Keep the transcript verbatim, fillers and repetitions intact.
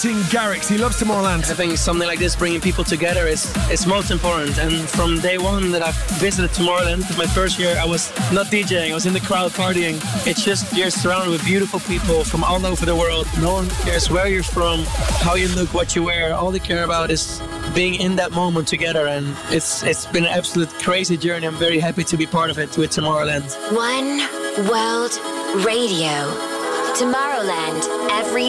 Garrix, he loves Tomorrowland. I think something like this, bringing people together, is is most important. And from day one that I've visited Tomorrowland, my first year, I was not DJing, I was in the crowd partying. It's just you're surrounded with beautiful people from all over the world. No one cares where you're from, how you look, what you wear. All they care about is being in that moment together. And it's it's been an absolute crazy journey. I'm very happy to be part of it with Tomorrowland. One World Radio. Tomorrowland every